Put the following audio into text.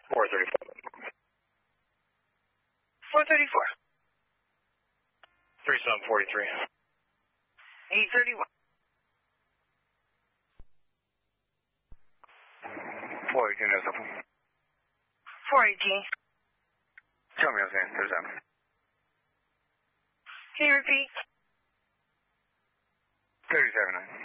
434. 434. 3743. 831. 418 is up. 418. Tell me, I was saying 37. Can you repeat? 37.